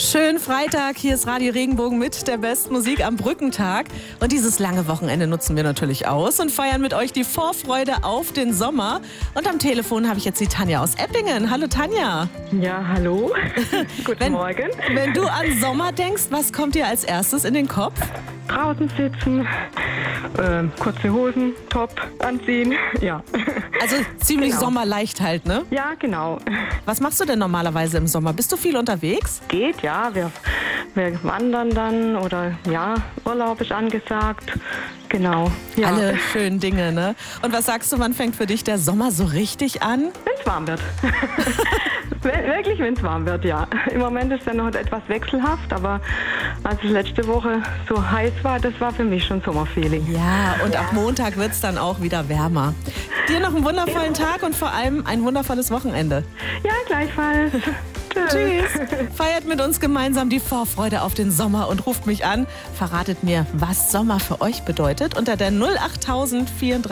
Schönen Freitag, hier ist Radio Regenbogen mit der besten Musik am Brückentag. Und dieses lange Wochenende nutzen wir natürlich aus und feiern mit euch die Vorfreude auf den Sommer. Und am Telefon habe ich jetzt die Tanja aus Eppingen. Hallo Tanja. Ja, hallo. Guten Morgen. Wenn du an Sommer denkst, was kommt dir als erstes in den Kopf? Draußen sitzen, kurze Hosen, Top anziehen, ja. Also ziemlich Genau. sommerleicht halt, ne? Ja, genau. Was machst du denn normalerweise im Sommer? Bist du viel unterwegs? Geht, ja. Wir wandern dann oder ja, Urlaub ist angesagt. Genau. Ja. Alle schönen Dinge, ne? Und was sagst du, wann fängt für dich der Sommer so richtig an? Wenn es warm wird. Wirklich, wenn es warm wird, ja. Im Moment ist es noch etwas wechselhaft, aber als es letzte Woche so heiß war, das war für mich schon Sommerfeeling. Ja, und ab Montag wird es dann auch wieder wärmer. Dir noch einen wundervollen Tag und vor allem ein wundervolles Wochenende. Ja, gleichfalls. Tschüss. Feiert mit uns gemeinsam die Vorfreude auf den Sommer und ruft mich an. Verratet mir, was Sommer für euch bedeutet unter der 08000 34